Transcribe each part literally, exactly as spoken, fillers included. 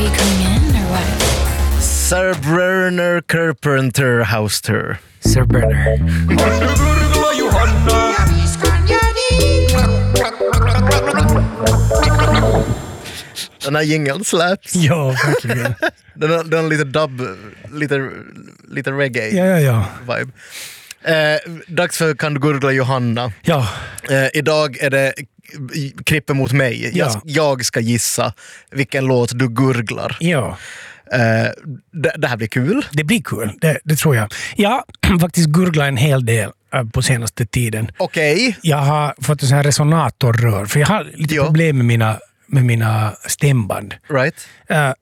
you coming in or what? Sir Bernard Carpenter Houster. Sir Bernard. Den här jingeln slaps. Ja, verkligen. Den har, den har lite dub, lite, lite reggae Ja, ja, ja. vibe. Eh, dags för Kan du gurgla Johanna. Ja, Eh, idag är det Krippe mot mig. Jag, Ja. jag ska gissa vilken låt du gurglar. ja. Eh, det, det här blir kul. Det blir kul, det, det tror jag. Jag har faktiskt gurglat en hel del äh, på senaste tiden. Okej. Jag har fått en sån här resonatorrör, för jag har lite Ja. problem med mina, med mina stämband. Right. Äh,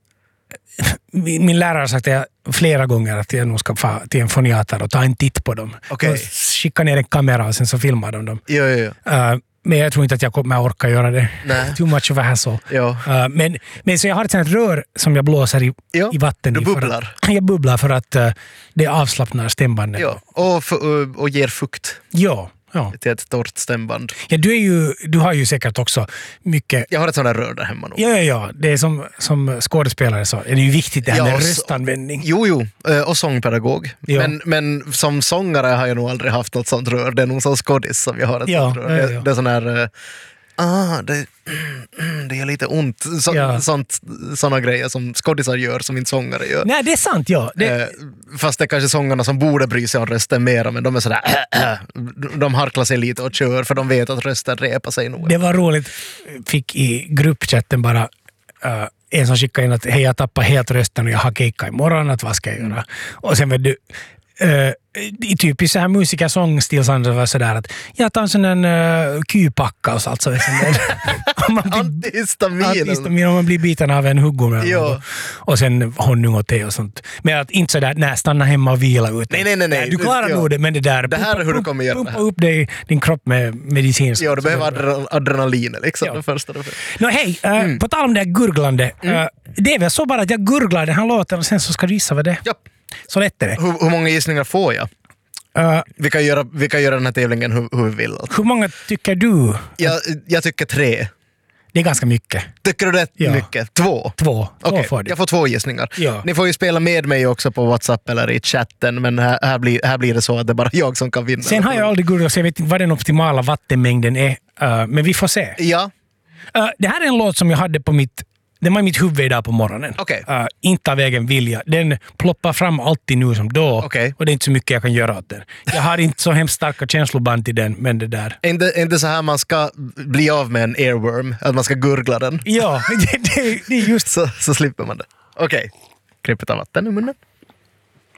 min, min lärare har sagt att jag, flera gånger att jag nog ska få till en foniater och ta en titt på dem. Okej. Och skicka ner en kamera och sen så filmar de dem. Jo, jo, jo. Äh, men jag tror inte att jag kommer orka göra det. Nej. Too much of a hassle. Ja. Uh, men, men så jag har ett sånt rör som jag blåser i, Ja, i vatten. du i för bubblar. Att, jag bubblar för att uh, det avslappnar stämbanden. Ja. Och, f- och, och ger fukt Ja, ja. till ett torrt stämband. ja du, är ju, du har ju säkert också mycket... Jag har ett sånt där rör där hemma nog. Ja, ja, ja. Det är som, som skådespelare så är det ju viktigt det här Ja, med och så- röstanvändning. Jo, jo. Eh, Och sångpedagog. Ja. Men, men som sångare har jag nog aldrig haft något sånt rör. Det är nog som skådis som jag har ett Ja, sånt rör. ja, Det, ja. det är sån här... eh, Ah, det, det gör lite ont. Så, Ja. sånt, såna grejer som skådisar gör som inte sångare gör. Nej, det är sant, ja. Det, Eh, fast det är kanske sångarna som borde bry sig om rösten mera, men de är sådär de harklar sig lite och kör för de vet att rösten repar sig nog. det var roligt. Fick i gruppchatten bara uh, en som skickade in att hej, jag tappar helt rösten och jag har kejka imorgon, att vad ska jag göra? Och sen vet du, uh, i typiskt så här musikersångstil så var det sådär att jag tar en sån en uh, kypacka alltså. Om man blir, Antihistamin. antihistamin, om man blir biten av en huggorm. Ja. Och sen honung och te och sånt. Men att inte sådär, nej, stanna hemma och vila ut. Nej, nej, nej, nej. Du klarar Ja. nog det, men det där... Det här är hur du kommer göra det Pumpa här. upp dig, din kropp med medicin. Ja, du behöver adre- adrenalin liksom. Ja. Det första du Nå hej, uh, på tal om det här gurglande. Uh, det är väl så bara att jag gurglar den här låten och sen så ska du gissa vad det är. Ja. Så lätt är det. Hur, hur många gissningar får jag? Uh, Vi kan göra, vi kan göra den här tävlingen hur, hur vi vill. Alltså. hur många tycker du? Jag, jag tycker tre. Det är ganska mycket. Tycker du det är Ja. mycket? Två? Två. Två Okej, får du. jag får två gissningar. Ja. Ni får ju spela med mig också på WhatsApp eller i chatten, men här, här, blir, här blir det så att det är bara jag som kan vinna. Sen har jag aldrig gurglat så jag vet inte vad den optimala vattenmängden är. Uh, men vi får se. Ja, Uh, det här är en låt som jag hade på mitt... Den var i mitt huvud idag på morgonen. Okej. Uh, inte av egen vilja. Den ploppar fram alltid nu som då. Okej. Och det är inte så mycket jag kan göra åt den. Jag har inte så hemskt starka känsloband till den, men det där... är inte, är inte så här man ska bli av med en airworm, att man ska gurgla den, Ja, det, det, det är just... så, så slipper man det. Okej, Krippe tar vatten i munnen.